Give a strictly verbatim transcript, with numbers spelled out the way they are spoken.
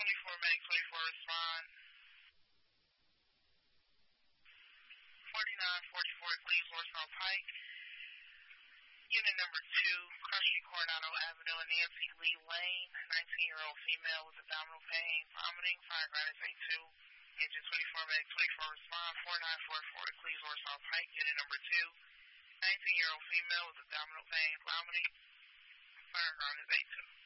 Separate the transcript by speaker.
Speaker 1: twenty-four Meg twenty-four respond. forty-nine forty-four Cleveland South Pike. Unit number two, Crushy Coronado Avenue and Nancy Lee Lane. nineteen-year-old female with abdominal pain, vomiting, fire ground is eight two. Engine twenty-four Meg twenty-four respond. forty-nine forty-four Cleveland South Pike. Unit number two, nineteen-year-old female with abdominal pain, vomiting, fire ground is eight two.